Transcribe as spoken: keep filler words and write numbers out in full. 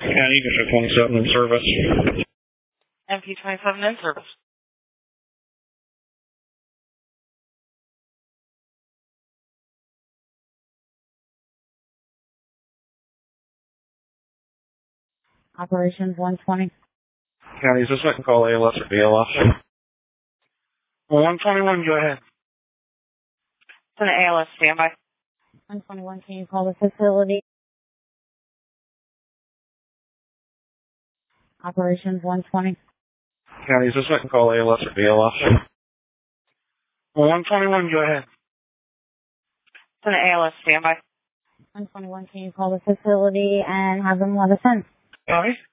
County District twenty-seven in service. M P twenty-seven in service. Operations one twenty. County, is this I can call A L S or B L S? Well, one twenty-one, go ahead. It's an A L S standby. one twenty-one, can you call the facility? Operations one twenty. County, is this I can call A L S or B L S? Well, one twenty-one, go ahead. It's an A L S standby. one twenty-one, can you call the facility and have them let us in? Sorry?